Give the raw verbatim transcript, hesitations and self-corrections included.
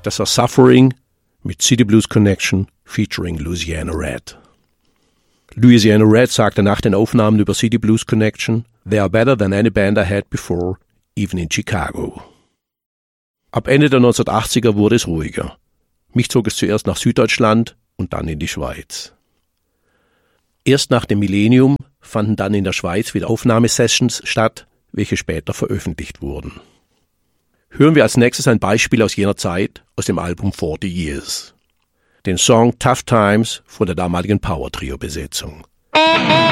Das war Suffering mit City Blues Connection featuring Louisiana Red. Louisiana Red sagte nach den Aufnahmen über City Blues Connection: "They are better than any band I had before, even in Chicago." Ab Ende der neunzehnhundertachtziger wurde es ruhiger. Mich zog es zuerst nach Süddeutschland und dann in die Schweiz. Erst nach dem Millennium fanden dann in der Schweiz wieder Aufnahmesessions statt, welche später veröffentlicht wurden. Hören wir als nächstes ein Beispiel aus jener Zeit, aus dem Album forty Years. Den Song Tough Times von der damaligen Power-Trio-Besetzung.